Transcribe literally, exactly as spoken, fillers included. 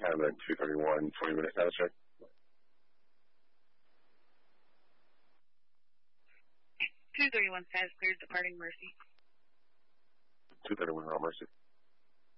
time at two thirty-one, twenty minute status check. two thirty-one status cleared, departing Mercy. two thirty-one, Route Mercy.